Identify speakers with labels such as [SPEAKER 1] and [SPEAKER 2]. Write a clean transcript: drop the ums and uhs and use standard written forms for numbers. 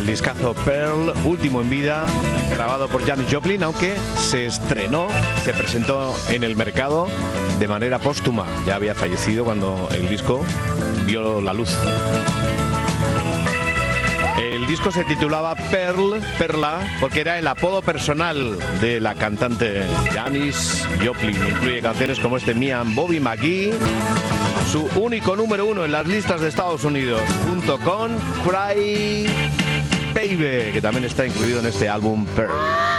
[SPEAKER 1] discazo Pearl, último en vida, grabado por Janis Joplin, aunque se presentó en el mercado de manera póstuma. Ya había fallecido cuando el disco vio la luz. El disco se titulaba Perla, porque era el apodo personal de la cantante Janis Joplin. Incluye canciones como este Me and Bobby McGee, su único número 1 en las listas de Estados Unidos, junto con Cry Baby, que también está incluido en este álbum Pearl.